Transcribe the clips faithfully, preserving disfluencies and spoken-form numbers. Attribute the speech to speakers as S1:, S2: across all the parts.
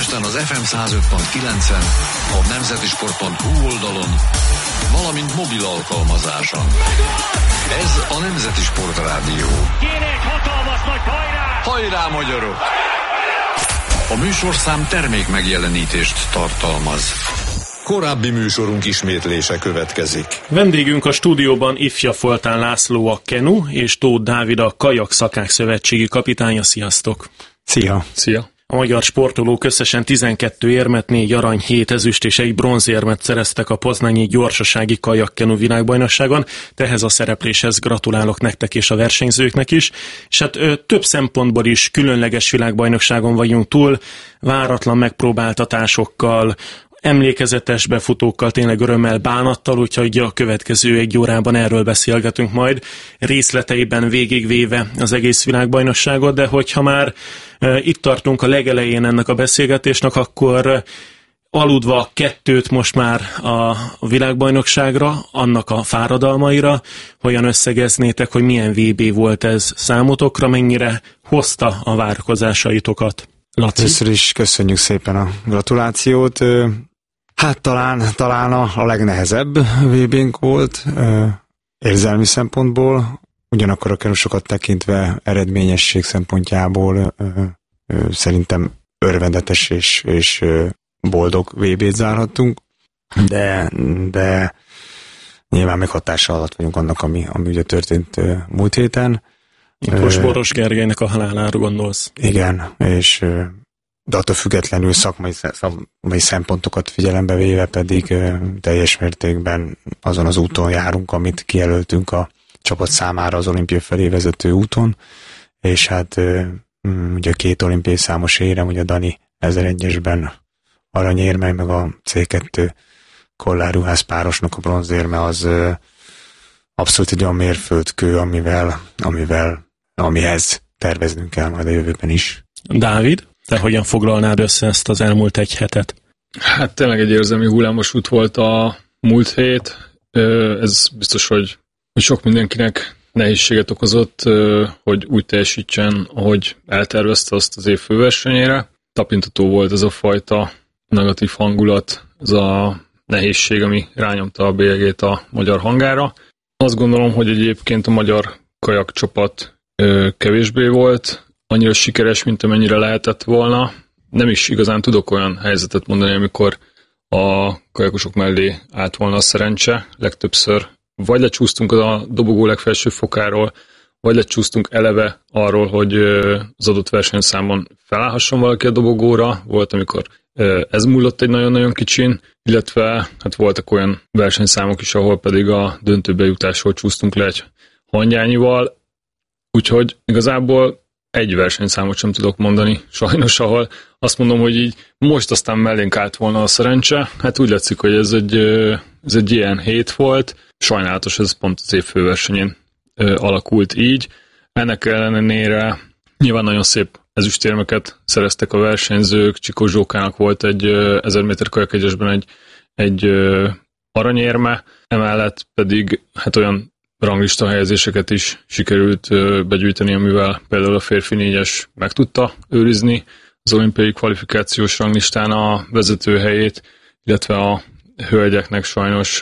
S1: Budapesten az ef em száz öt pont kilencen, a nemzetisport pont hu oldalon, valamint mobil alkalmazáson. Ez a Nemzeti Sport Rádió.
S2: Kéne egy hatalmas nagy hajrá!
S1: Hajrá, magyarok! A műsorszám termék megjelenítést tartalmaz. Korábbi műsorunk ismétlése következik.
S3: Vendégünk a stúdióban Ifja Foltán László, a Kenu, és Tóth Dávid, a Kajak Szakák Szövetségi kapitánya. Sziasztok!
S4: Szia!
S3: Szia! A magyar sportolók összesen tizenkét érmet, négy arany, hét ezüst és egy bronzérmet szereztek a poznanyi gyorsasági kajak-kenu világbajnokságon. Ehhez a szerepléshez gratulálok nektek és a versenyzőknek is. És hát ö, több szempontból is különleges világbajnokságon vagyunk túl, váratlan megpróbáltatásokkal, emlékezetes befutókkal, tényleg örömmel, bánattal, úgyhogy a következő egy órában erről beszélgetünk majd, részleteiben végigvéve az egész világbajnokságot, de hogyha már e, itt tartunk a legelején ennek a beszélgetésnek, akkor e, aludva kettőt most már a világbajnokságra, annak a fáradalmaira, hogyan összegeznétek, hogy milyen vé bé volt ez számotokra, mennyire hozta a várakozásaitokat. Laci?
S4: Először is köszönjük szépen a gratulációt. Hát talán, talán a, a legnehezebb vé bénk volt érzelmi szempontból, ugyanakkor a kenusokat tekintve eredményesség szempontjából szerintem örvendetes és, és boldog vé bét zárhattunk, de, de nyilván még hatása alatt vagyunk annak, ami, ami ugye történt múlt héten.
S3: Most Boros Gergelynek a halálára gondolsz.
S4: Igen, és de attól függetlenül szakmai, szakmai szempontokat figyelembe véve pedig teljes mértékben azon az úton járunk, amit kijelöltünk a csapat számára az olimpia felé vezető úton, és hát ugye két olimpiai számos érem, ugye a Dani ezeregyesben aranyérme, meg a cé kettő Kollár Ruhász párosnak a bronzérme az abszolút egy olyan mérföldkő, amivel, amivel, amihez terveznünk kell majd a jövőben is.
S3: Dávid, te hogyan foglalnád össze ezt az elmúlt egy hetet?
S5: Hát tényleg egy érzelmi hullámos út volt a múlt hét. Ez biztos, hogy sok mindenkinek nehézséget okozott, hogy úgy teljesítsen, ahogy eltervezte azt az év főversenyére. Tapintató volt ez a fajta negatív hangulat, ez a nehézség, ami rányomta a bélyegét a magyar hangára. Azt gondolom, hogy egyébként a magyar kajakcsapat kevésbé volt annyira sikeres, mint amennyire lehetett volna. Nem is igazán tudok olyan helyzetet mondani, amikor a kajakosok mellé állt volna a szerencse. Legtöbbször vagy lecsúsztunk a dobogó legfelső fokáról, vagy lecsúsztunk eleve arról, hogy az adott versenyszámon felállhasson valaki a dobogóra. Volt, amikor ez múlott egy nagyon-nagyon kicsin, illetve hát voltak olyan versenyszámok is, ahol pedig a döntőbe jutásról csúsztunk le egy hangyányival. Úgyhogy igazából egy versenyszámot sem tudok mondani, sajnos, ahol azt mondom, hogy így most aztán mellénk állt volna a szerencse. Hát úgy látszik, hogy ez egy, ez egy ilyen hét volt. Sajnálatos, ez pont az év főversenyén alakult így. Ennek ellenére nyilván nagyon szép ezüstérmeket szereztek a versenyzők. Csikó Zsókának volt egy ezer méter kajakegyesben egy, egy aranyérme, emellett pedig hát olyan ranglista helyezéseket is sikerült begyűjteni, amivel például a férfi négyes meg tudta őrizni az olimpiai kvalifikációs ranglistán a vezető helyét, illetve a hölgyeknek sajnos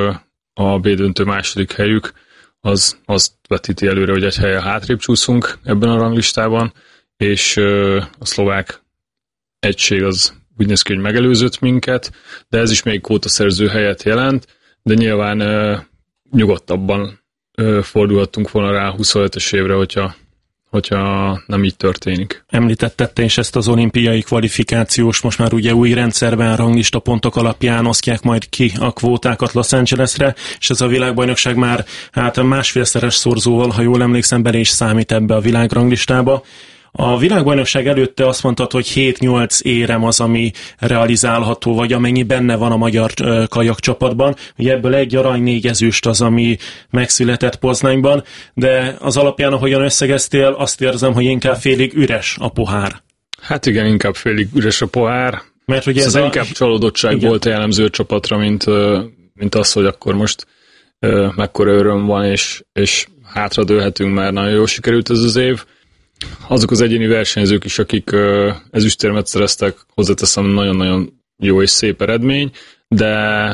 S5: a B-döntő második helyük, az azt vetíti előre, hogy egy helyen hátrébb csúszunk ebben a ranglistában, és a szlovák egység az úgy néz ki, hogy megelőzött minket, de ez is még kvótaszerző helyet jelent, de nyilván nyugodtabban fordulhattunk volna rá a huszonötös évre, hogyha, hogyha nem így történik.
S3: Említetted te is ezt az olimpiai kvalifikációs, most már ugye új rendszerben ranglista pontok alapján osztják majd ki a kvótákat Los Angelesre, és ez a világbajnokság már hát másfélszeres szorzóval, ha jól emlékszem, bele is számít ebbe a világranglistába. A világbajnokság előtte azt mondtad, hogy hét-nyolc érem az, ami realizálható, vagy amennyi benne van a magyar kajakcsapatban. Ugye ebből egy arany, négy ezüst az, ami megszületett Poznanyban, de az alapján, ahogyan összegeztél, azt érzem, hogy inkább félig üres a pohár.
S5: Hát igen, inkább félig üres a pohár.
S3: Mert ugye
S5: ez,
S3: ez
S5: ez
S3: a...
S5: inkább csalódottság igen. volt a jellemző a csapatra, mint, mint az, hogy akkor most mekkora öröm van, és, és hátradőlhetünk, mert nagyon jól sikerült ez az év. Azok az egyéni versenyzők is, akik ezüstérmet szereztek, hozzáteszem, nagyon-nagyon jó és szép eredmény, de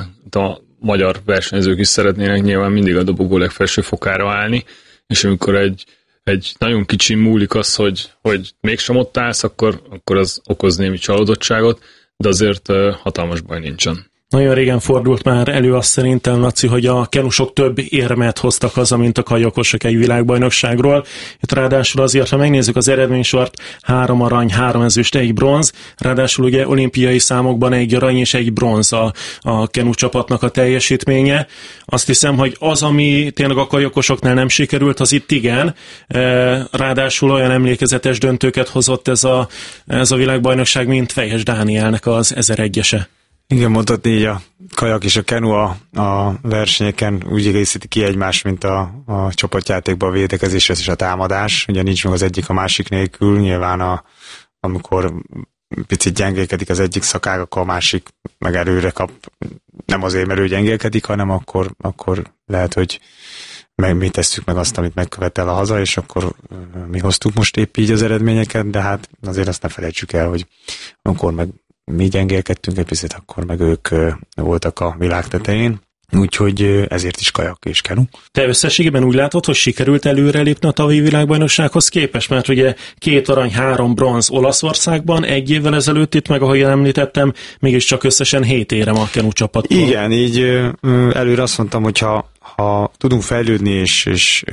S5: a magyar versenyzők is szeretnének nyilván mindig a dobogó legfelső fokára állni, és amikor egy, egy nagyon kicsi múlik az, hogy, hogy mégsem ott állsz, akkor, akkor az okoz némi csalódottságot, de azért hatalmas baj nincsen.
S3: Nagyon régen fordult már elő azt szerintem, Laci, hogy a kenusok több érmet hoztak haza, mint a kajakosok egy világbajnokságról. Itt ráadásul azért, ha megnézzük az eredménysort, három arany, három ezüst, egy bronz, ráadásul ugye olimpiai számokban egy arany és egy bronz a, a kenu csapatnak a teljesítménye. Azt hiszem, hogy az, ami tényleg a kajakosoknál nem sikerült, az itt igen. Ráadásul olyan emlékezetes döntőket hozott ez a, ez a világbajnokság, mint Fejes Dánielnek az ezeregyese.
S4: Igen, mondhatni így a kajak és a kenu a, a versenyeken úgy egészíti ki egymást, mint a, a csoportjátékban a védekezés és a támadás. Ugye nincs meg az egyik a másik nélkül, nyilván a, amikor picit gyengélkedik az egyik szakág, akkor a másik meg erőre kap. Nem azért, mert ő gyengélkedik, hanem akkor, akkor lehet, hogy meg, mi tesszük meg azt, amit megkövetel a haza, és akkor mi hoztuk most épp így az eredményeket, de hát azért azt ne felejtsük el, hogy amikor meg mi gyengélkedtünk egy picit, akkor meg ők voltak a világ tetején, úgyhogy ezért is kajak és kenu.
S3: Te összességében úgy látod, hogy sikerült előrelépni a tavalyi világbajnoksághoz képest, mert ugye két arany, három bronz Olaszországban, egy évvel ezelőtt itt meg, ahogy említettem, mégiscsak összesen hét érem a kenu csapattól.
S4: Igen, így előre azt mondtam, hogy ha, ha tudunk fejlődni, és, és,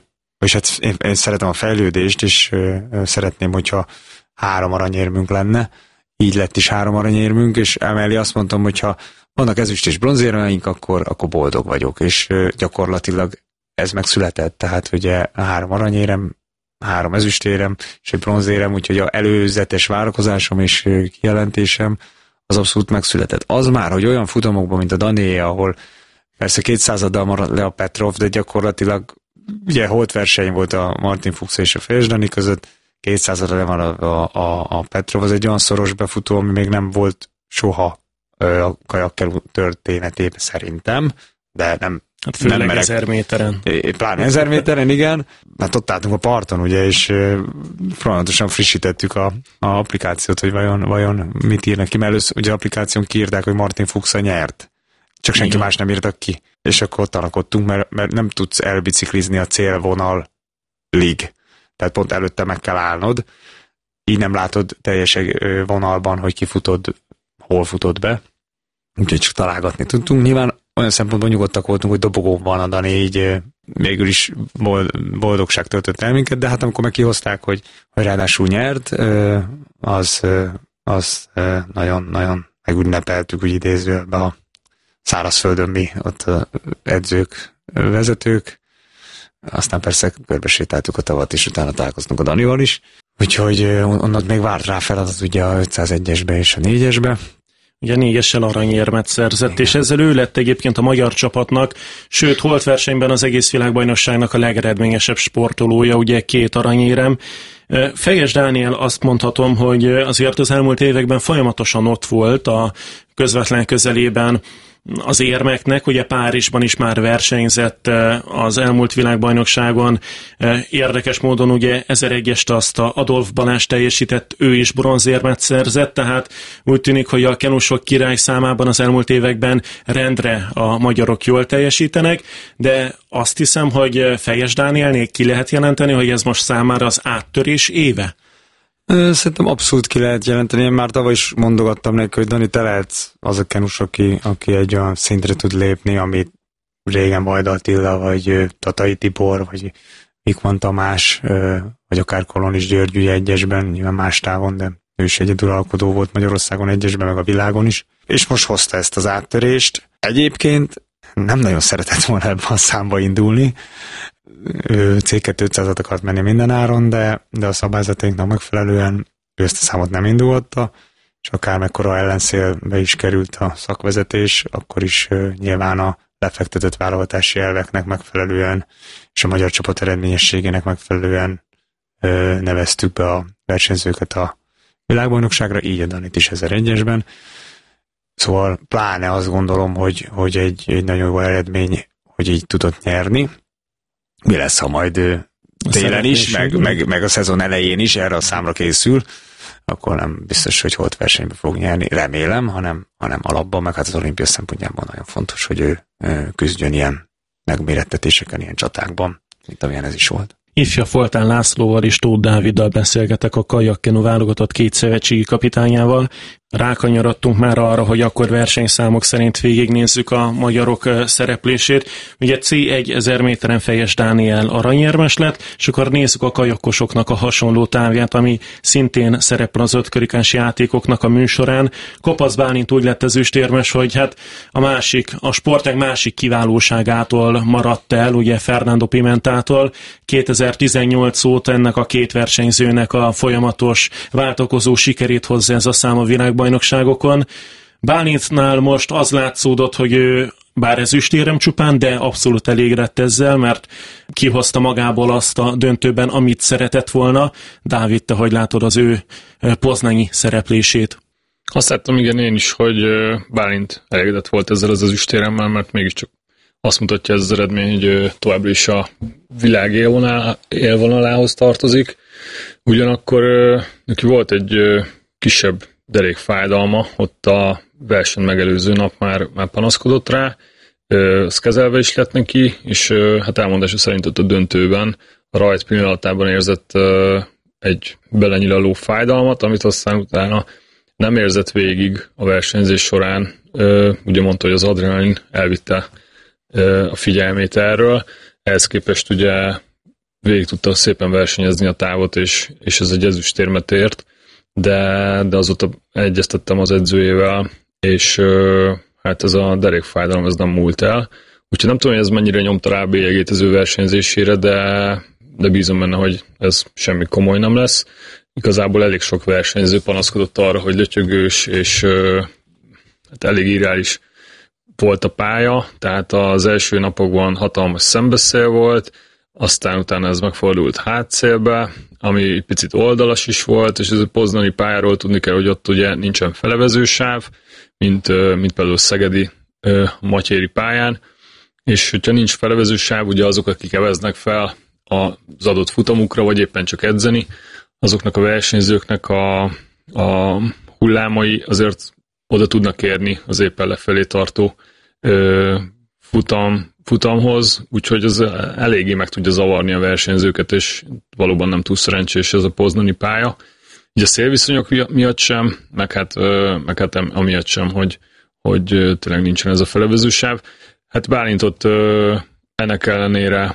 S4: és hát én, én szeretem a fejlődést, és szeretném, hogyha három aranyérmünk lenne, így lett is három aranyérmünk, és emellé azt mondtam, hogy ha vannak ezüst és bronzérmeink, akkor, akkor boldog vagyok, és gyakorlatilag ez megszületett, tehát ugye három aranyérem, három ezüstérem, és egy bronzérem, úgyhogy az előzetes várakozásom és kijelentésem az abszolút megszületett. Az már, hogy olyan futamokban, mint a Danié, ahol persze kétszázaddal maradt le a Petrov, de gyakorlatilag ugye holt verseny volt a Martin Fuchs és a Fejes Dani között, kétszázadra le van a, a, a Petrov, az egy olyan szoros befutó, ami még nem volt soha a kajakkerú történetében szerintem, de nem
S3: hát főleg nem merek, ezer méteren.
S4: Pláne ezer méteren, igen. Hát ott álltunk a parton, ugye, és folyamatosan frissítettük a, a applikációt, hogy vajon, vajon mit írnak ki, mert először ugye applikáción kiírták, hogy Martin Fuchs nyert. Csak senki igen. Más nem írtak ki. És akkor tanakodtunk, mert, mert nem tudsz elbiciklizni a célvonalig. Tehát pont előtte meg kell állnod, így nem látod teljes vonalban, hogy kifutod, hol futod be. Úgyhogy csak találgatni tudtunk. Nyilván olyan szempontból nyugodtak voltunk, hogy dobogón van a Dani, így végül is boldogság töltött el minket, de hát amikor meg kihozták, hogy, hogy ráadásul nyert, az, az nagyon-nagyon megünnepeltük, úgy idézőben a szárazföldön mi, ott edzők, vezetők. Aztán persze körbesétáltuk a tavat, és utána találkoztunk a Danival is. Úgyhogy onnan még várt rá feladat ugye a ötszázegyesbe és a négyesbe.
S3: Ugye négyessel aranyérmet szerzett, igen. És ezzel ő lett egyébként a magyar csapatnak, sőt, holt versenyben az egész világbajnokságnak a legeredményesebb sportolója, ugye két aranyérem. Fejes Dániel, azt mondhatom, hogy azért az elmúlt években folyamatosan ott volt a közvetlen közelében az érmeknek, ugye Párizsban is már versenyzett az elmúlt világbajnokságon, érdekes módon ugye ezeregyest azt a Adolf Balázs teljesített, ő is bronzérmet szerzett, tehát úgy tűnik, hogy a kenusok király számában az elmúlt években rendre a magyarok jól teljesítenek, de azt hiszem, hogy Fejes Dánielnél ki lehet jelenteni, hogy ez most számára az áttörés éve?
S4: Szerintem abszolút ki lehet jelenteni. Én már tavaly is mondogattam neki, hogy Dani, te lehetsz az a kenus, aki, aki egy olyan szintre tud lépni, amit régen Vajda Attila, vagy Tatai Tibor, vagy Mikman Tamás, vagy akár Kolonis György ugye egyesben, nyilván más távon, de ő is egyeduralkodó volt Magyarországon egyesben, meg a világon is. És most hozta ezt az áttörést. Egyébként nem nagyon szeretett volna ebben a számba indulni. Ő cé kétszázat akart menni minden áron, de, de a szabályzatainknak megfelelően ő ezt a számot nem indulta, és akár mekkora ellenszélbe is került a szakvezetés, akkor is uh, nyilván a lefektetett válogatási elveknek megfelelően és a magyar csapat eredményességének megfelelően uh, neveztük be a versenyzőket a világbajnokságra, így a Danit is ezeregyesben. Szóval pláne azt gondolom, hogy, hogy egy, egy nagyon jó eredmény, hogy így tudott nyerni. Mi lesz, ha majd télen is, meg, meg, meg a szezon elején is erre a számra készül, akkor nem biztos, hogy holt versenybe fog nyerni, remélem, hanem, hanem alapban, meg hát az olimpia szempontjából nagyon fontos, hogy ő küzdjön ilyen megmérettetéseken, ilyen csatákban, mint amilyen ez is volt.
S3: Ifja Foltán Lászlóval és Tóth Dáviddal beszélgetek, a kajakkenu válogatott két szövetségi kapitányával. Rákanyarodtunk már arra, hogy akkor versenyszámok szerint végignézzük a magyarok szereplését. Ugye cé egy ezer méteren Fejes Dániel aranyérmes lett, és akkor nézzük a kajakkosoknak a hasonló távját, ami szintén szerepel az ötkörikás játékoknak a műsorán. Kopasz Bálint úgy lett ezüstérmes, hogy hát a másik, a sportág másik kiválóságától maradt el, ugye Fernando Pimentától. kétezer-tizennyolc óta ennek a két versenyzőnek a folyamatos váltakozó sikerét hozza ez a szám a világbajnokságokon. Bálintnál most az látszódott, hogy ő bár ezüstérem csupán, de abszolút elégedett ezzel, mert kihozta magából azt a döntőben, amit szeretett volna. Dávid, te hogy látod az ő poznanyi szereplését?
S5: Azt láttam, igen, én is, hogy Bálint elégedett volt ezzel az ezüstéremmel, mert mégiscsak azt mutatja ez az eredmény, hogy továbbra is a világ élvonal, élvonalához tartozik. Ugyanakkor neki volt egy kisebb derékfájdalma, ott a verseny megelőző nap már, már panaszkodott rá, ezt kezelve is lett neki, és hát elmondása szerint ott a döntőben a rajt pillanatában érzett egy belenyilaló fájdalmat, amit aztán utána nem érzett végig a versenyzés során. Ugye mondta, hogy az adrenalin elvitte a figyelmét erről. Ehhez képest ugye végig tudta szépen versenyezni a távot, és, és ez egy ezüstérmet ért, de, de azóta egyeztettem az edzőjével, és hát ez a derékfájdalom ez nem múlt el. Úgyhogy nem tudom, hogy ez mennyire nyomta rá a bélyegét az ő versenyzésére, de, de bízom benne, hogy ez semmi komoly nem lesz. Igazából elég sok versenyző panaszkodott arra, hogy lötyögős, és hát elég irreális volt a pálya, tehát az első napokban hatalmas szembeszél volt, aztán utána ez megfordult hátszélbe, ami picit oldalas is volt, és ez a poznani pályáról tudni kell, hogy ott ugye nincsen felevezősáv, mint, mint például szegedi matyéri pályán, és hogyha nincs felevezősáv, ugye azok, akik eveznek fel az adott futamukra, vagy éppen csak edzeni, azoknak a versenyzőknek a, a hullámai azért oda tudnak érni az éppen lefelé tartó ö, futam, futamhoz, úgyhogy az eléggé meg tudja zavarni a versenyzőket, és valóban nem túl szerencsés ez a poznani pálya. Így a szélviszonyok miatt sem, meg hát, ö, meg hát amiatt sem, hogy, hogy tényleg nincsen ez a felevezősáv. Hát Bálintot ö, ennek ellenére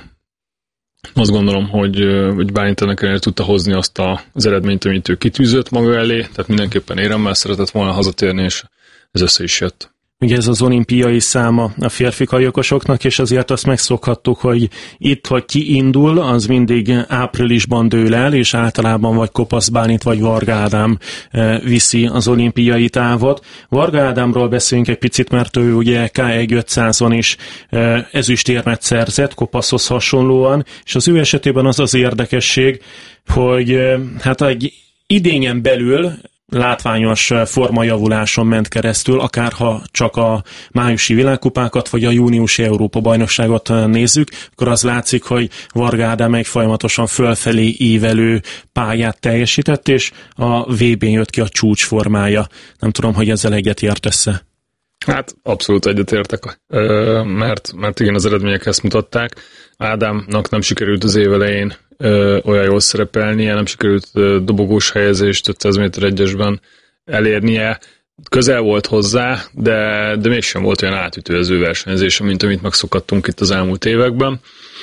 S5: azt gondolom, hogy, hogy Bálint ennek ellenére tudta hozni azt a, az eredményt, amit ő kitűzött maga elé, tehát mindenképpen éremmel szeretett volna hazatérni, és ez össze is jött.
S3: Ugye ez az olimpiai száma a férfi kajakosoknak, és azért azt megszokhattuk, hogy itt, hogy ki indul, az mindig áprilisban dől el, és általában vagy Kopasz Bálint, vagy Varga Ádám viszi az olimpiai távot. Varga Ádámról beszélünk egy picit, mert ő ugye ká egy ötszázon is ezüstérmet szerzett, Kopaszhoz hasonlóan, és az ő esetében az az érdekesség, hogy hát egy idényen belül látványos formajavuláson ment keresztül, akárha csak a májusi világkupákat, vagy a júniusi Európa-bajnokságot nézzük, akkor az látszik, hogy Varga Ádám egy folyamatosan fölfelé ívelő pályát teljesített, és a vé bén jött ki a csúcsformája. Nem tudom, hogy ezzel egyet értesz-e?
S5: Hát abszolút egyetértek, mert, mert igen, az eredmények ezt mutatták. Ádámnak nem sikerült az év elején olyan jól szerepelnie, nem sikerült dobogós helyezést ötszáz méter egyesben elérnie. Közel volt hozzá, de, de mégsem volt olyan átütő az ő versenyzése, mint amit megszokattunk itt az elmúlt években.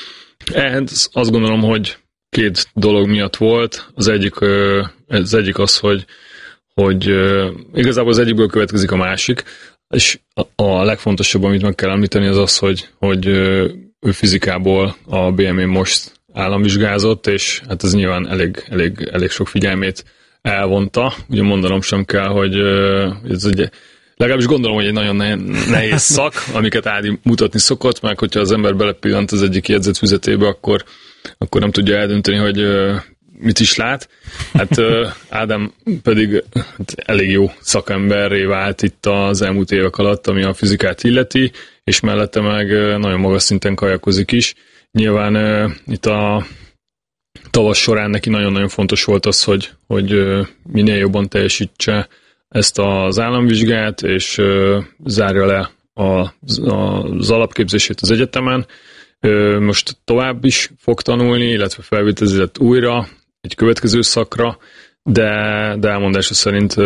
S5: Ehhez azt gondolom, hogy két dolog miatt volt. Az egyik az, egyik az hogy, hogy igazából az egyikből következik a másik, és a legfontosabb, amit meg kell említeni, az az, hogy, hogy ő fizikából a bé em é most államvizsgázott, és hát ez nyilván elég, elég, elég sok figyelmét elvonta. Ugye mondanom sem kell, hogy ez egy, legalábbis gondolom, hogy egy nagyon nehéz szak, amiket Ádi mutatni szokott, meg hogyha az ember belepillant az egyik jegyzetfüzetébe, akkor, akkor nem tudja eldönteni, hogy mit is lát. Hát Ádám pedig hát elég jó szakemberré vált itt az elmúlt évek alatt, ami a fizikát illeti, és mellette meg nagyon magas szinten kajakozik is. Nyilván uh, itt a tavasz során neki nagyon-nagyon fontos volt az, hogy, hogy minél jobban teljesítse ezt az államvizsgát, és zárja le az, az alapképzését az egyetemen. Most tovább is fog tanulni, illetve felvételizett újra egy következő szakra, de, de elmondása szerint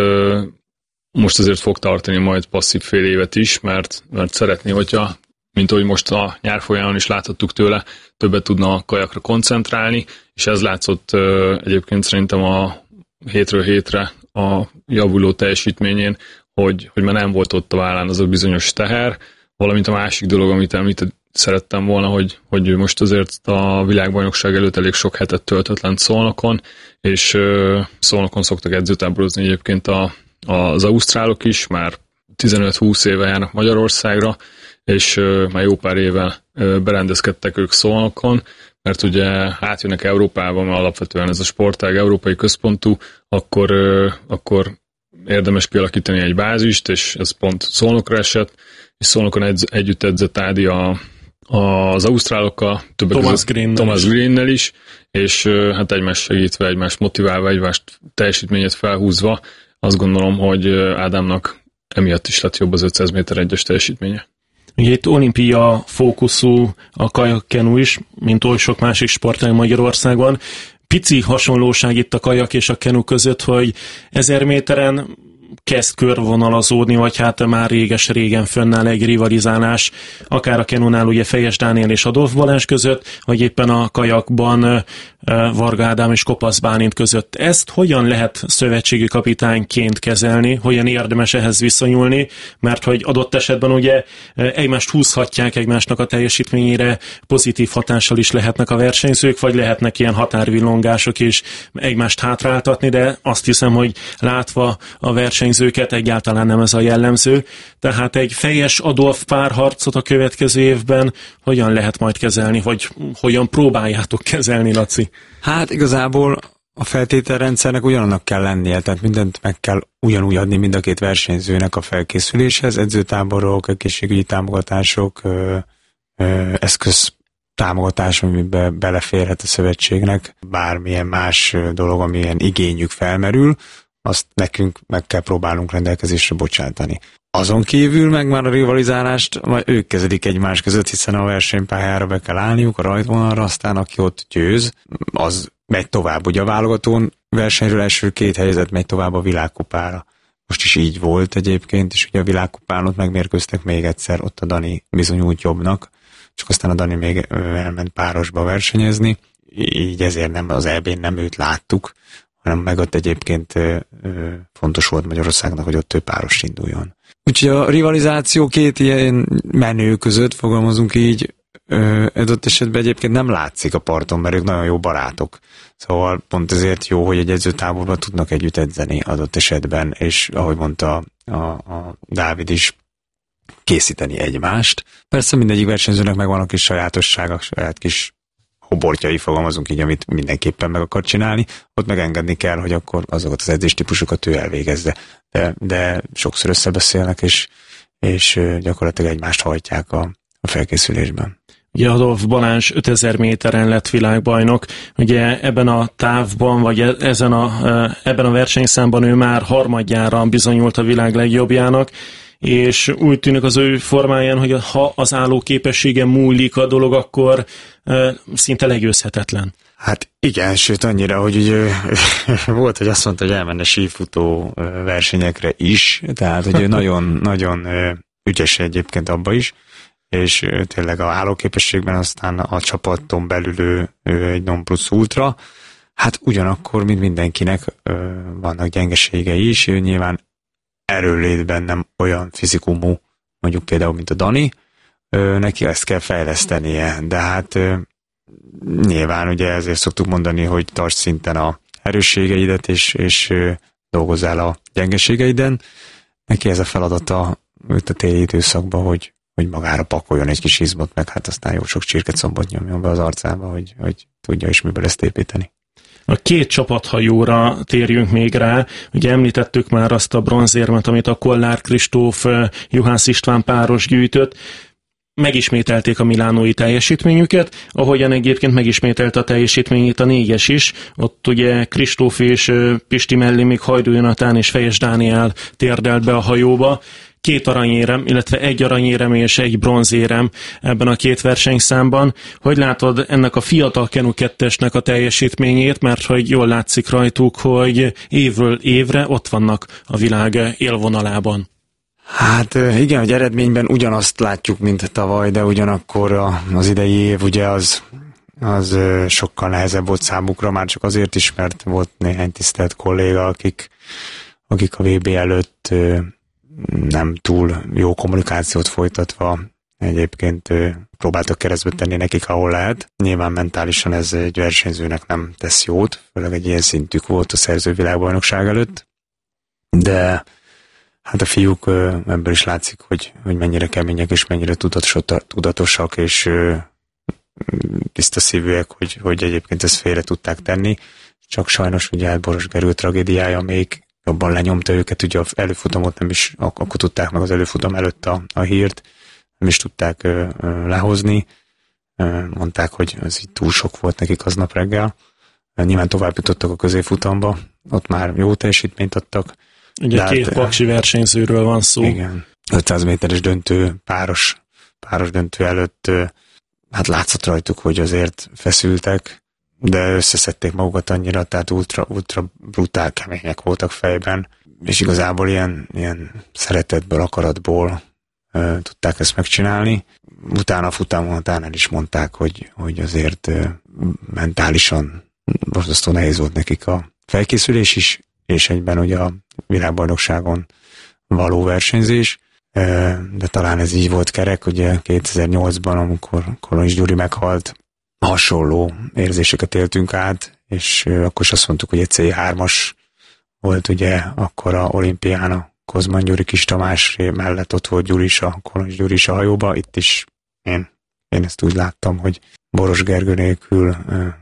S5: most azért fog tartani majd passzív fél évet is, mert, mert szeretné, hogyha, mint ahogy most a nyár folyamán is láthattuk tőle, többet tudna a kajakra koncentrálni, és ez látszott egyébként szerintem a hétről hétre a javuló teljesítményén, hogy, hogy már nem volt ott a vállán az a bizonyos teher, valamint a másik dolog, amit említett, szerettem volna, hogy, hogy most azért a világbajnokság előtt elég sok hetet töltött lent Szolnokon, és Szolnokon szoktak edzőtáborozni egyébként a, az ausztrálok is, már tizenöt-húsz éve járnak Magyarországra, és már jó pár éve berendezkedtek ők Szolnokon, mert ugye átjönnek Európába, mert alapvetően ez a sportág európai központú, akkor, akkor érdemes kialakítani egy bázist, és ez pont Szolnokra esett, és Szolnokon edz, együtt edzett Ádi a, az ausztrálokkal, többek
S3: Thomas Greennel
S5: Thomas Greennel is, és hát egymást segítve, egymást motiválva, egymást teljesítményét felhúzva, azt gondolom, hogy Ádámnak emiatt is lett jobb az ötszáz méter egyes teljesítménye.
S3: Ugye itt olimpia fókuszú a kajakkenu is, mint oly sok másik sportág Magyarországon. Pici hasonlóság itt a kajak és a kenu között, hogy ezer méteren kezd körvonalazódni, vagy hát már réges-régen fönnáll egy rivalizálás, akár a kenunál ugye Fejes Dániel és Adolf Balázs között, vagy éppen a kajakban Varga Ádám és Kopasz Bálint között. Ezt hogyan lehet szövetségi kapitányként kezelni, hogyan érdemes ehhez viszonyulni, mert hogy adott esetben ugye egymást húzhatják, egymásnak a teljesítményére pozitív hatással is lehetnek a versenyzők, vagy lehetnek ilyen határvillongások is egymást hátráltatni, de azt hiszem, hogy látva a versenyzőket egyáltalán nem ez a jellemző. Tehát egy Fejes Adolf párharcot a következő évben hogyan lehet majd kezelni, vagy hogyan próbáljátok kezelni, Laci?
S4: Hát igazából a feltételrendszernek ugyanannak kell lennie, tehát mindent meg kell ugyanúgy adni mind a két versenyzőnek a felkészüléshez, edzőtáborok, egészségügyi támogatások, ö, ö, eszköz támogatás, amiben beleférhet a szövetségnek, bármilyen más dolog, amilyen igényük felmerül, azt nekünk meg kell próbálnunk rendelkezésre bocsátani. Azon kívül meg már a rivalizálást majd ők kezelik egymás között, hiszen a versenypályára be kell állniuk, a rajtvonalra, aztán aki ott győz, az megy tovább. Ugye a válogatón versenyről első két helyzet megy tovább a világkupára. Most is így volt egyébként, és ugye a világkupán ott megmérkőztek még egyszer, ott a Dani bizonyult jobbnak, csak aztán a Dani még elment párosba versenyezni, így ezért nem, az é bén nem őt láttuk, hanem meg ott egyébként ö, ö, fontos volt Magyarországnak, hogy ott több páros induljon. Úgyhogy a rivalizáció két ilyen menő között, fogalmazunk így, adott esetben egyébként nem látszik a parton, mert ők nagyon jó barátok. Szóval pont ezért jó, hogy egy edzőtáborban tudnak együtt edzeni adott esetben, és ahogy mondta a, a Dávid is, készíteni egymást. Persze mindegyik versenyzőnek megvan a kis sajátossága, saját kis hobortjai, fogalmazunk így, amit mindenképpen meg akar csinálni, ott megengedni kell, hogy akkor azokat az edzéstípusokat ő elvégezze. De, de sokszor összebeszélnek, és, és gyakorlatilag egymást hajtják a, a felkészülésben.
S3: Ugye Adolf Balázs ötezer méteren lett világbajnok, ugye ebben a távban, vagy ezen a, ebben a versenyszámban ő már harmadjára bizonyult a világ legjobbjának, és úgy tűnik az ő formáján, hogy ha az álló képessége múlik a dolog, akkor uh, szinte legyőzhetetlen.
S4: Hát igen, sőt annyira, hogy ugye, volt, hogy azt mondta, hogy elmenne sífutó versenyekre is, tehát hogy ő nagyon-nagyon ügyes egyébként abba is, és tényleg a állóképességben aztán a csapaton belül ő, ő egy non plus ultra. Hát ugyanakkor, mint mindenkinek vannak gyengeségei is, ő nyilván erőlétben nem olyan fizikumú, mondjuk például, mint a Dani, neki ezt kell fejlesztenie, de hát nyilván ugye ezért szoktuk mondani, hogy tarts szinten a erősségeidet, és, és dolgozzál a gyengeségeiden. Neki ez a feladata itt a téli időszakban, hogy, hogy magára pakoljon egy kis izmot, meg hát aztán jó sok csirkecombot nyomjon be az arcába, hogy, hogy tudja is miből ezt építeni.
S3: A két csapathajóra térjünk még rá. Ugye említettük már azt a bronzérmet, amit a Kollár Kristóf, Juhász István páros gyűjtött. megismételték a milánói teljesítményüket, ahogyan egyébként megismételte a teljesítményét a négyes is. Ott ugye Kristóf és Pisti mellé még Hajdú Jonatán és Fejes Dániel térdelt be a hajóba. Két aranyérem, illetve egy aranyérem és egy bronzérem ebben a két versenyszámban. Hogy látod ennek a fiatal Kenu kettesnek a teljesítményét, mert hogy jól látszik rajtuk, hogy évről évre ott vannak a világ élvonalában.
S4: Hát igen, hogy eredményben ugyanazt látjuk, mint tavaly, de ugyanakkor az idei év ugye az, az sokkal nehezebb volt számukra, már csak azért is, mert volt néhány tisztelt kolléga, akik, akik a vé bé előtt nem túl jó kommunikációt folytatva egyébként próbáltak keresztbe tenni nekik, ahol lehet. Nyilván mentálisan ez egy versenyzőnek nem tesz jót, főleg egy ilyen szintük volt a szerző világbajnokság előtt, de hát a fiúk ebből is látszik, hogy, hogy mennyire kemények és mennyire tudatosak és tiszta szívűek, hogy, hogy egyébként ezt félre tudták tenni. Csak sajnos ugye Boros Gergő tragédiája még jobban lenyomta őket, ugye az előfutamot nem is, ak- akkor tudták meg az előfutam előtt a, a hírt, nem is tudták ö, ö, lehozni. Ö, mondták, hogy ez így túl sok volt nekik aznap reggel. Nyilván tovább jutottak a középfutamba, ott már jó teljesítményt adtak.
S3: Ugye két hát, paksi versenyzőről van szó.
S4: Igen, ötszáz méteres döntő, páros, páros döntő előtt, hát látszott rajtuk, hogy azért feszültek, de összeszedték magukat annyira, tehát ultra, ultra brutál kemények voltak fejben, és igazából ilyen, ilyen szeretetből, akaratból uh, tudták ezt megcsinálni. Utána a futamon után el is mondták, hogy, hogy azért uh, mentálisan borzasztó nehéz volt nekik a felkészülés is, és egyben ugye a világbajnokságon való versenyzés, de talán ez így volt kerek, ugye kétezer-nyolcban, amikor Koloncs Gyuri meghalt, hasonló érzéseket éltünk át, és akkor is azt mondtuk, hogy egy cé hármas volt ugye akkor a olimpián a Kozman Gyuri, Kis Tamás mellett ott volt Gyuri is, a Koloncs Gyuri is a hajóba, itt is én, én ezt úgy láttam, hogy Boros Gergő nélkül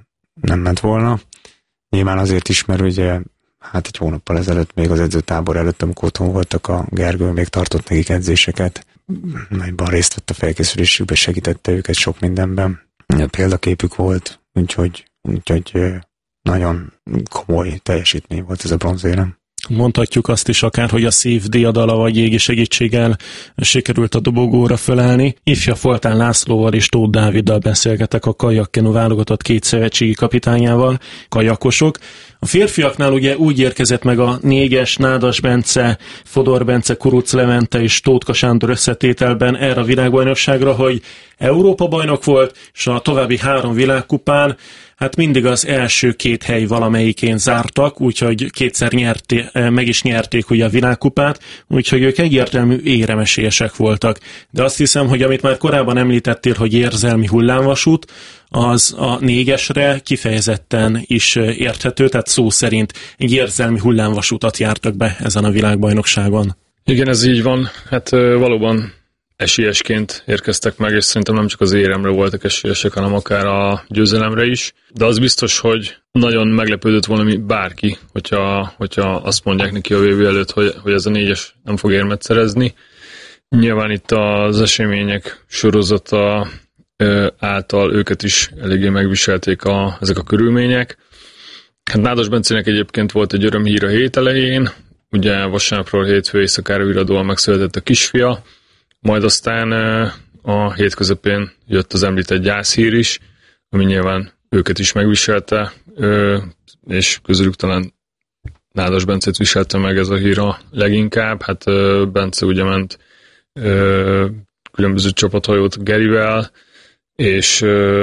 S4: nem ment volna. Nyilván azért is, mert ugye hát egy hónappal ezelőtt, még az edzőtábor előtt, amikor otthon voltak, a Gergő még tartott nekik edzéseket. Nagyban részt vett a felkészülésükbe, segítette őket sok mindenben. Példaképük volt, úgyhogy, úgyhogy nagyon komoly teljesítmény volt ez a bronzérem.
S3: Mondhatjuk azt is akár, hogy a szív diadala vagy égi segítséggel sikerült a dobogóra fölállni. Ifja Foltán Lászlóval és Tóth Dáviddal beszélgetek, a kajakkenu válogatott két szövetségi kapitányával, kajakosok. A férfiaknál ugye úgy érkezett meg a négyes Nádas Bence, Fodor Bence, Kuruc Levente és Tótka Sándor összetételben erre a világbajnokságra, hogy Európa bajnok volt, és a további három világkupán hát mindig az első két hely valamelyikén zártak, úgyhogy kétszer nyerté, meg is nyerték ugye a világkupát, úgyhogy ők egyértelmű éremesélyesek voltak. De azt hiszem, hogy amit már korábban említettél, hogy érzelmi hullámvasút, az a négyesre kifejezetten is érthető, tehát szó szerint egy érzelmi hullámvasútat jártak be ezen a világbajnokságon.
S5: Igen, ez így van. Hát valóban esélyesként érkeztek meg, és szerintem nem csak az éremre voltak esélyesek, hanem akár a győzelemre is. De az biztos, hogy nagyon meglepődött volna bárki, hogyha, hogyha azt mondják neki a vé bé előtt, hogy, hogy ez a négyes nem fog érmet szerezni. Nyilván itt az események sorozata által őket is eléggé megviselték a, ezek a körülmények. Hát Nádas Bencének egyébként volt egy örömhír a hét elején, ugye vasárnapról hétfő éjszakára viradóan megszületett a kisfia, majd aztán a hét közepén jött az említett gyászhír is, ami nyilván őket is megviselte, és közülük talán Nádas Bencét viselte meg ez a hír a leginkább. Hát Bence ugye ment különböző csapathajót Gerivel, és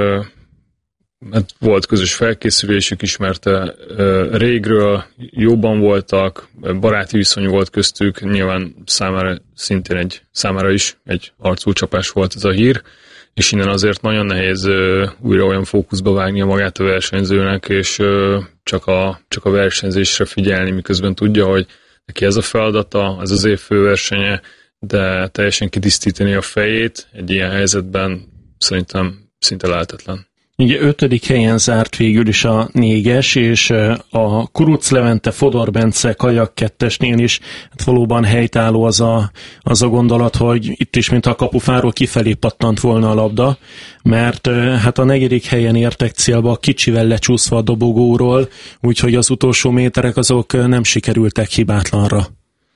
S5: hát volt közös felkészülésük, ismerte régről, jóban voltak, baráti viszony volt köztük, nyilván számára szintén egy, számára is egy arcúcsapás volt ez a hír, és innen azért nagyon nehéz újra olyan fókuszba vágnia magát a versenyzőnek, és csak a, csak a versenyzésre figyelni, miközben tudja, hogy neki ez a feladata, ez az év főversenye, de teljesen kitisztítani a fejét egy ilyen helyzetben szerintem szinte lehetetlen.
S3: Ugye ötödik helyen zárt végül is a négyes, és a Kuruc Levente Fodor Bence kajak kettesnél is hát valóban helytálló az a, az a gondolat, hogy itt is mint a kapufáról kifelé pattant volna a labda, mert hát a negyedik helyen értek célba kicsivel lecsúszva a dobogóról, úgyhogy az utolsó méterek azok nem sikerültek hibátlanra.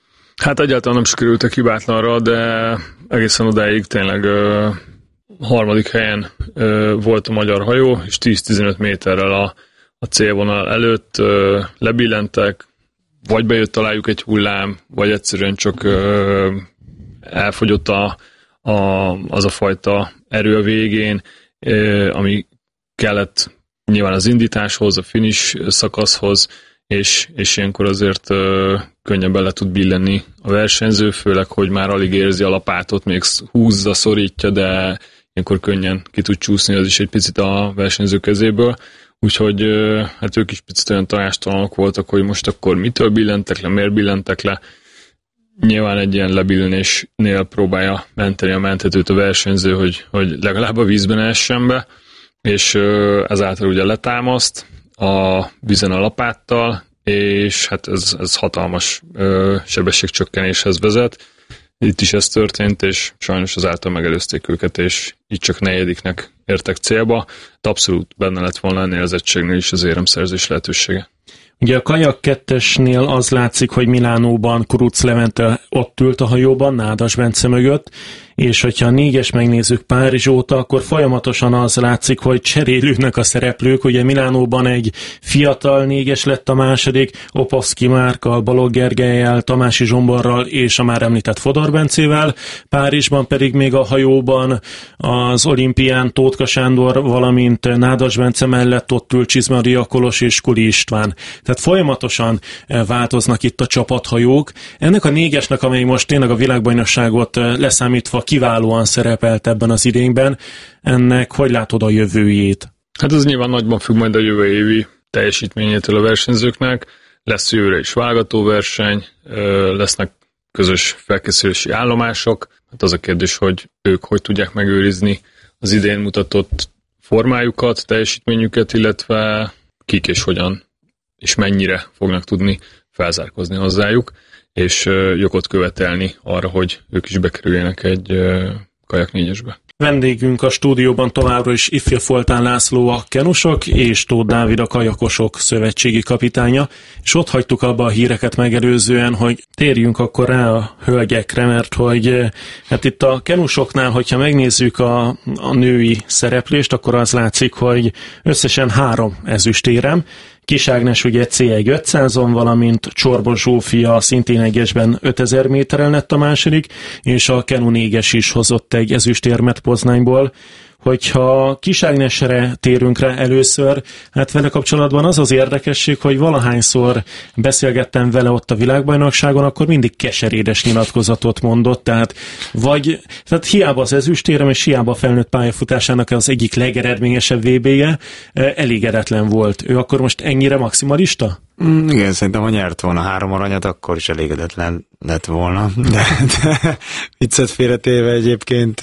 S5: Hát egyáltalán nem sikerültek hibátlanra, de egészen odáig tényleg ö, harmadik helyen ö, volt a magyar hajó, és tíz-tizenöt méterrel a, a célvonal előtt ö, lebillentek, vagy bejött alájuk egy hullám, vagy egyszerűen csak ö, elfogyott a, a, az a fajta erő a végén, ö, ami kellett nyilván az indításhoz, a finish szakaszhoz, és, és ilyenkor azért ö, könnyebben le tud billenni a versenyző, főleg, hogy már alig érzi a lapátot, még húzza, szorítja, de ilyenkor könnyen ki tud csúszni az is egy picit a versenyző kezéből. Úgyhogy ö, hát ők is picit olyan tanástalanok voltak, hogy most akkor mitől billentek le, miért billentek le. Nyilván egy ilyen lebillenésnél próbálja menteni a mentetőt a versenyző, hogy, hogy legalább a vízben essen be, és ö, ezáltal ugye letámaszt a vízen a lapáttal, és hát ez, ez hatalmas ö, sebességcsökkenéshez vezet. Itt is ez történt, és sajnos azáltal megelőzték őket, és így csak negyediknek értek célba. De abszolút benne lett volna ennél az egységnél is az éremszerzés lehetősége.
S3: Ugye a kajak kettesnél az látszik, hogy Milánóban Kuruc Levente ott ült a hajóban, Nádas Bence mögött, és hogyha a négyes megnézzük Párizs óta, akkor folyamatosan az látszik, hogy cserélődnek a szereplők. Ugye Milánóban egy fiatal négyes lett a második, Opavszky Márkkal, Balogh Gergellyel, Tamási Zsomborral és a már említett Fodor Bencével. Párizsban pedig még a hajóban az olimpián Tótka Sándor, valamint Nádas Bence mellett ott ült Csizmadia Kolos és Kuli István. Tehát folyamatosan változnak itt a csapathajók. Ennek a négyesnek, amely most tényleg a világbajnokságot leszámítva kiválóan szerepelt ebben az idényben, ennek hogy látod a jövőjét?
S5: Hát ez nyilván nagyban függ majd a jövő évi teljesítményétől a versenyzőknek. Lesz jövőre is válogatóverseny, lesznek közös felkészülési állomások. Hát az a kérdés, hogy ők hogy tudják megőrizni az idén mutatott formájukat, teljesítményüket, illetve kik és hogyan és mennyire fognak tudni felzárkózni hozzájuk, és jogot követelni arra, hogy ők is bekerüljenek egy kajak négyesbe.
S3: Vendégünk a stúdióban továbbra is Ifja Foltán László, a kenusok, és Tóth Dávid, a kajakosok szövetségi kapitánya, és ott hagytuk abba a híreket megelőzően, hogy térjünk akkor rá a hölgyekre, mert hogy hát itt a kenusoknál, hogyha megnézzük a, a női szereplést, akkor az látszik, hogy összesen három ezüstérem. Kis Ágnes ugye cé egy ötszázon, valamint Csorbos Zsófia szintén egyesben ötezer méteren lett a második, és a Kenu négyes is hozott egy ezüstérmet Poznányból. Hogyha Kis Ágnesre térünk rá először, hát vele kapcsolatban az az érdekesség, hogy valahányszor beszélgettem vele ott a világbajnokságon, akkor mindig keserédes nyilatkozatot mondott, tehát vagy, tehát hiába az ezüstérem, és hiába a felnőtt pályafutásának az egyik legeredményesebb vé bé-je, elégedetlen volt. Ő akkor most ennyire maximalista?
S4: Mm, igen, szerintem, ha nyert volna három aranyat, akkor is elégedetlen lett volna. De, de viccet félretéve egyébként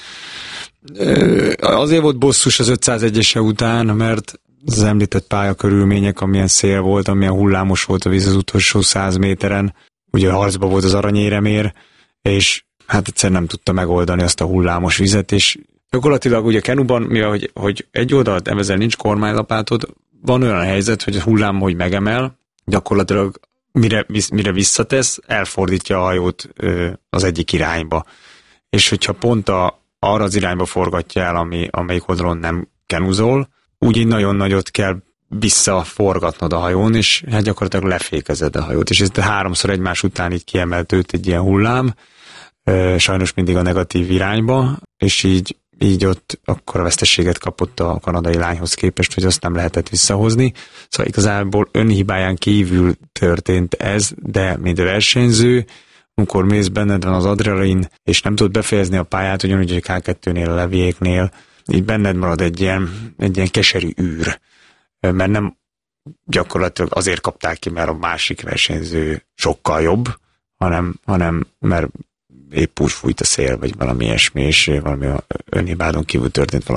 S4: azért volt bosszus az ötszázegyese után, mert az említett pályakörülmények, amilyen szél volt, amilyen hullámos volt a víz az utolsó száz méteren, ugye harcba volt az aranyéremér, és hát egyszer nem tudta megoldani azt a hullámos vizet, és gyakorlatilag ugye Kenuban, mivel hogy, hogy egy oldalt ezzel nincs kormánylapátod, van olyan helyzet, hogy a hullám, hogy megemel, gyakorlatilag mire, mire visszatesz, elfordítja a hajót az egyik irányba. És hogyha pont a arra az irányba forgatja el, ami, amelyik oldalon nem kenuzol, úgy így nagyon nagyot kell visszaforgatnod a hajón, és hát gyakorlatilag lefékezed a hajót. És ez háromszor egymás után így kiemelt őt egy ilyen hullám, sajnos mindig a negatív irányba, és így, így ott akkor a veszteséget kapott a kanadai lányhoz képest, hogy azt nem lehetett visszahozni. Szóval igazából önhibáján kívül történt ez, de mint versenyző, amikor mész, benned van az adrenalin, és nem tudod befejezni a pályát, ugyanúgy, hogy ká kettőnél, a leviéknél, így benned marad egy ilyen, egy ilyen keserű űr, mert nem gyakorlatilag azért kapták ki, mert a másik versenyző sokkal jobb, hanem, hanem mert épp úgy fújt a szél, vagy valami ilyesmi, és valami önhibádon kívül történt valami.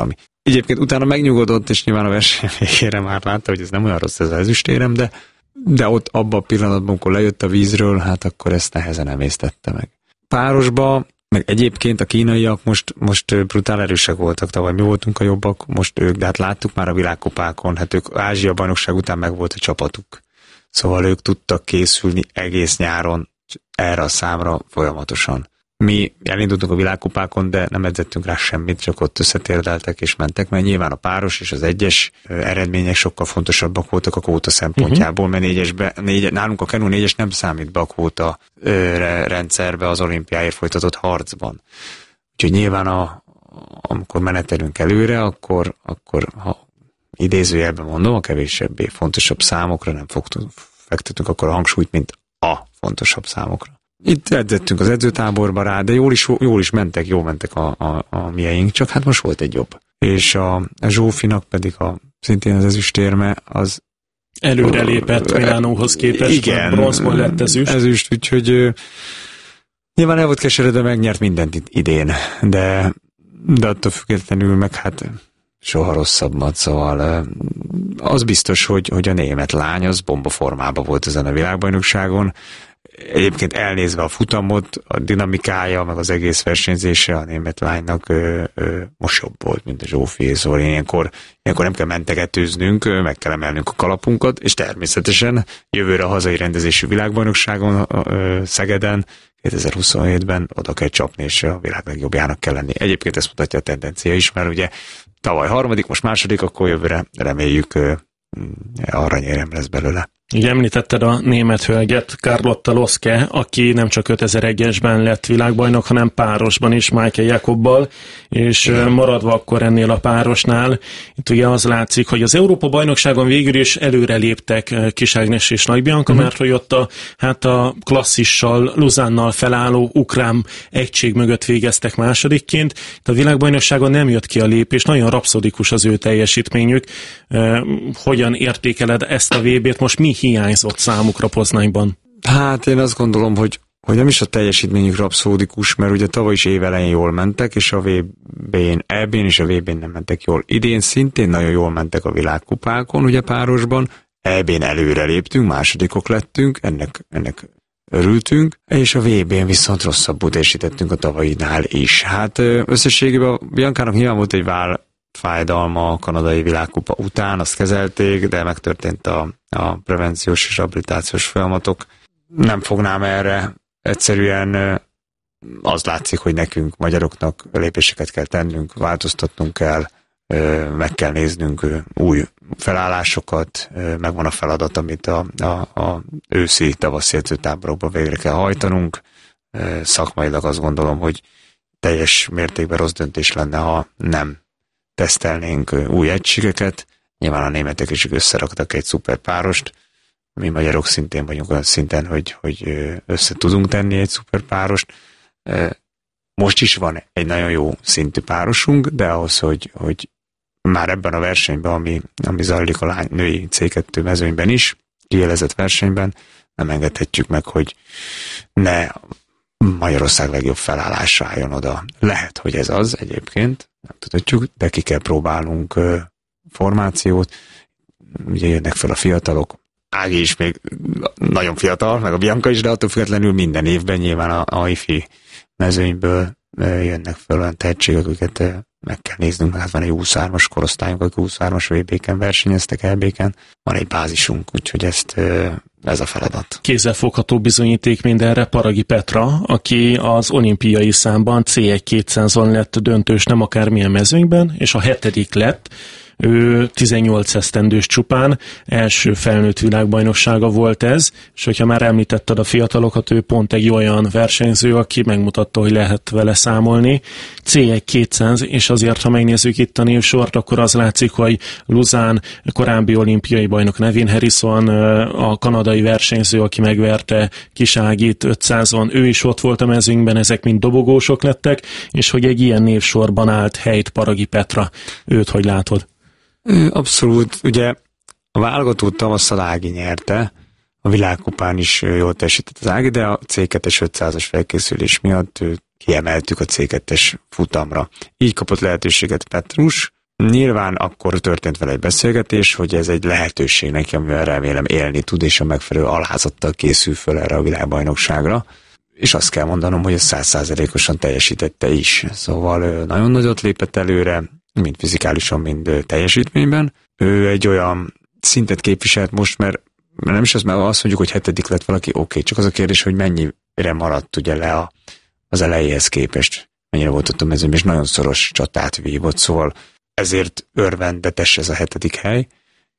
S4: egyébként utána megnyugodott, és nyilván a verseny végére már látta, hogy ez nem olyan rossz ez az ezüstérem, de, de ott abban a pillanatban, amikor lejött a vízről, hát akkor ezt nehezen emésztette meg. Párosba, meg egyébként a kínaiak most, most brutál erősek voltak, tavaly mi voltunk a jobbak, most ők, de hát láttuk már a világkupákon, hát ők Ázsia bajnokság után meg volt a csapatuk. Szóval ők tudtak készülni egész nyáron erre a számra folyamatosan. Mi elindultunk a világkupákon, de nem edzettünk rá semmit, csak ott összetérdeltek és mentek, mert nyilván a páros és az egyes eredmények sokkal fontosabbak voltak a kvóta szempontjából, mert négyesbe, négy, nálunk a Kenu négyes nem számít be a kvóta ö, rendszerbe az olimpiáért folytatott harcban. Úgyhogy nyilván a, amikor menetelünk előre, akkor, akkor ha idézőjelben mondom, a kevésebbé fontosabb számokra nem fogtunk, fektetünk akkor a hangsúlyt, mint a fontosabb számokra. Itt edzettünk az edzőtáborba rá, de jól is, jól is mentek, jól mentek a, a, a mieink, csak hát most volt egy jobb. És a, a Zsófinak pedig a, szintén az ezüstérme, az
S3: előrelépett Milánóhoz képest,
S4: igen,
S3: bronzból lett ezüst.
S4: Ezüst, úgyhogy uh, nyilván el volt keseredve, megnyert mindent idén, de, de attól függetlenül meg hát soha rosszabbat, szóval uh, az biztos, hogy, hogy a német lány az bomba formában volt ezen a világbajnokságon. Egyébként elnézve a futamot, a dinamikája, meg az egész versenyzése a német lánynak ö, ö, most jobb volt, mint a Zsófié, szóval ilyenkor, ilyenkor nem kell mentegetőznünk, meg kell emelnünk a kalapunkat, és természetesen jövőre a hazai rendezésű világbajnokságon ö, Szegeden, kétezer-huszonhétben oda kell csapni, és a világ legjobbjának kell lenni. Egyébként ezt mutatja a tendencia is, mert ugye tavaly harmadik, most második, akkor jövőre reméljük ö, aranyérem lesz belőle.
S3: Ugye említetted a német hölgyet, Carlotta Loske, aki nem csak ötezer-egyesben lett világbajnok, hanem párosban is, Michael Jakobbal, és igen. Maradva akkor ennél a párosnál, itt ugye az látszik, hogy az Európa-bajnokságon végül is előre léptek Kis Ágnes és Nagy Bianca, uh-huh. mert hogy ott a, hát a klasszissal, Luzánnal felálló ukrán egység mögött végeztek másodikként. A világbajnokságon nem jött ki a lépés, nagyon rapszodikus az ő teljesítményük. Hogyan értékeled ezt a vé bét? Most mi hiányzott számukra Poznányban?
S4: Hát én azt gondolom, hogy, hogy nem is a teljesítményük rapszódikus, mert ugye tavaly is évelején jól mentek, és a vé bén, é bén és a vé bén nem mentek jól. Idén szintén nagyon jól mentek a világkupákon, ugye párosban, é bén előre léptünk, másodikok lettünk, ennek, ennek örültünk, és a vé bén viszont rosszabbul teljesítettünk a tavalyinál is. Hát összességében a Biancának nyilván volt egy vál fájdalma a kanadai világkupa után, azt kezelték, de megtörtént a, a prevenciós és rehabilitációs folyamatok. Nem fognám erre, egyszerűen az látszik, hogy nekünk, magyaroknak lépéseket kell tennünk, változtatnunk kell, meg kell néznünk új felállásokat, megvan a feladat, amit a, a, a őszi tavaszi edzőtáborokban végre kell hajtanunk. Szakmailag azt gondolom, hogy teljes mértékben rossz döntés lenne, ha nem tesztelnénk új egységeket. Nyilván a németek is összeraktak egy szuper párost. Mi magyarok szintén vagyunk olyan szinten, hogy, hogy össze tudunk tenni egy szuper párost. Most is van egy nagyon jó szintű párosunk, de ahhoz, hogy, hogy már ebben a versenyben, ami, ami zajlik a lány, női cé kettő mezőnyben is, kielezett versenyben, nem engedhetjük meg, hogy ne Magyarország legjobb felállása álljon oda. Lehet, hogy ez az egyébként, nem tudhatjuk, de ki kell próbálnunk uh, formációt. Ugye jönnek fel a fiatalok. Ági is még nagyon fiatal, meg a Bianca is, de attól függetlenül minden évben nyilván a, a ifi mezőnyből uh, jönnek fel olyan tehetségek, akiket uh, meg kell néznünk. Hát van egy huszonhármas korosztályunk, akik huszonhármas vé béken versenyeztek, é béken. Van egy bázisunk, úgyhogy ezt uh, ez a feladat.
S3: Kézzelfogható bizonyíték mindenre Paragi Petra, aki az olimpiai számban cé egy kétszázon lett döntős, nem akármilyen mezőnyben, és a hetedik lett. Ő tizennyolc esztendős csupán, első felnőtt világbajnoksága volt ez, és hogyha már említetted a fiatalokat, ő pont egy olyan versenyző, aki megmutatta, hogy lehet vele számolni. cé egy kétszáz, és azért, ha megnézzük itt a névsort, akkor az látszik, hogy Luzán, korábbi olimpiai bajnok Nevin Harrison, a kanadai versenyző, aki megverte Kis Ágit ötszázon, ő is ott volt a mezőnyben, ezek mind dobogósok lettek, és hogy egy ilyen névsorban állt helyt Paragi Petra. Őt hogy látod?
S4: Abszolút, ugye a válogatót tavasszal Ági nyerte, a világkupán is jól teljesített az Ági, de a cé kettes ötszázas felkészülés miatt kiemeltük a cé kettes futamra. Így kapott lehetőséget Petrus, Nyilván akkor történt vele egy beszélgetés, hogy ez egy lehetőség neki, amivel remélem élni tud, és a megfelelő alázattal készül föl erre a világbajnokságra. És azt kell mondanom, hogy ez száz százalékosan teljesítette is. Szóval nagyon nagyot lépett előre, mind fizikálisan, mind teljesítményben. Ő egy olyan szintet képviselt most, mert nem is az, mert azt mondjuk, hogy hetedik lett valaki, oké, okay, csak az a kérdés, hogy mennyire maradt ugye le a, az elejéhez képest. Mennyire volt ott a mezőnyben, és nagyon szoros csatát vívott, szóval ezért örvendetes ez a hetedik hely,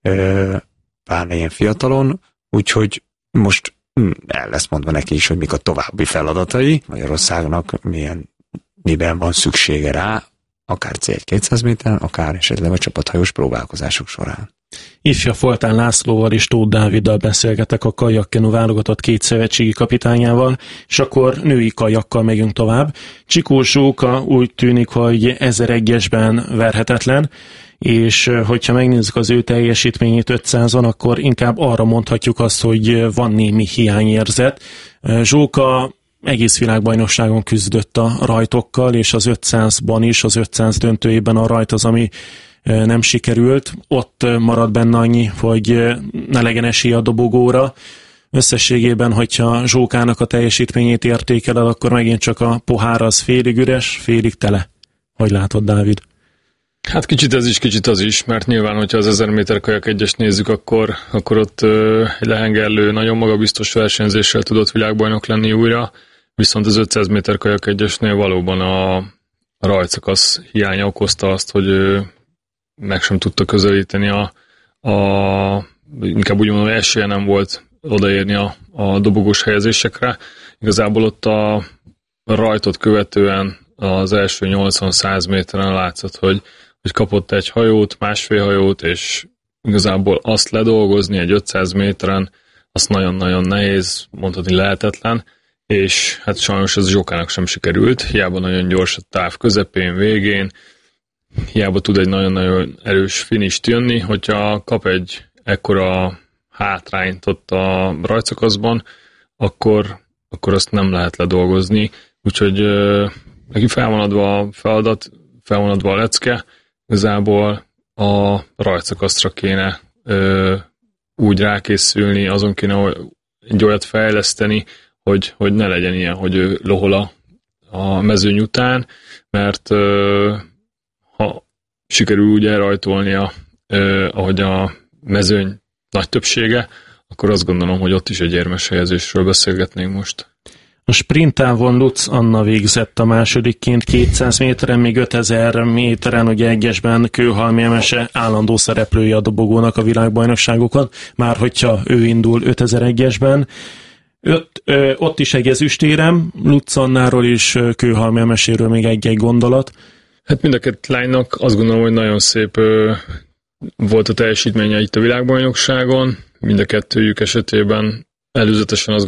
S4: pláne ilyen fiatalon, úgyhogy most el lesz mondva neki is, hogy mik a további feladatai, Magyarországnak milyen, miben van szüksége rá, akár cé egy kétszáz méteren, akár esetleg a csapathajós próbálkozások során.
S3: Ifja Foltán Lászlóval és Tóth Dáviddal beszélgetek, a kajakkenu válogatott két szövetségi kapitányával, és akkor női kajakkal megyünk tovább. Csikó Zsóka úgy tűnik, hogy ezeregyesben verhetetlen, és hogyha megnézzük az ő teljesítményét ötszázon, akkor inkább arra mondhatjuk azt, hogy van némi hiányérzet. Zsóka egész világbajnokságon küzdött a rajtokkal, és az ötszázban is, az ötszáz döntőjében a rajt az, ami nem sikerült. Ott marad benne annyi, hogy ne legyen esély a dobogóra. Összességében, hogyha Zsókának a teljesítményét értékeled, akkor megint csak a pohár az félig üres, félig tele. Hogy látod, Dávid?
S5: Hát kicsit ez is, kicsit az is, mert nyilván, hogyha az ezer méter kajak egyes nézzük, akkor, akkor ott egy lehengerlő, nagyon magabiztos versenyzéssel tudott világbajnok lenni újra, viszont az ötszáz méter kajak egyesnél valóban a, a rajtszakasz hiánya okozta azt, hogy meg sem tudta közelíteni a, a inkább úgy mondom, esélye nem volt odaérni a, a dobogós helyezésekre. Igazából ott a rajtot követően az első nyolcvan-száz méteren látszott, hogy, hogy kapott egy hajót, másfél hajót, és igazából azt ledolgozni egy ötszáz méteren, azt nagyon-nagyon nehéz, mondhatni lehetetlen, és hát sajnos ez Zsókának sem sikerült, hiába nagyon gyors a táv közepén, végén, hiába tud egy nagyon-nagyon erős finist jönni, hogyha kap egy ekkora hátrányt ott a rajtszakaszban, akkor, akkor azt nem lehet ledolgozni, úgyhogy euh, neki felvonadva a feladat, felvonadva a lecke, igazából a rajtszakaszra kéne euh, úgy rákészülni, azon kéne egy olyat fejleszteni, hogy, hogy ne legyen ilyen, hogy ő lohol a, a mezőny után, mert euh, ha sikerül úgy elrajtolnia, euh, ahogy a mezőny nagy többsége, akkor azt gondolom, hogy ott is egy érmes helyezésről beszélgetnénk most.
S3: A sprinttávon Lutz Anna végzett a másodikként kétszáz méteren, még ötezer méteren, ugye egyesben Kőhalmi Emese állandó szereplője a dobogónak a világbajnokságokon, már hogyha ő indul ötezer-egyesben. Öt, ö, ott is egy ezüstérem, Lutz Annáról és Kőhalmi Emeséről még egy-egy gondolat.
S5: Hát mind a két lánynak azt gondolom, hogy nagyon szép ö, volt a teljesítménye itt a világbajnokságon, mind a kettőjük esetében előzetesen azt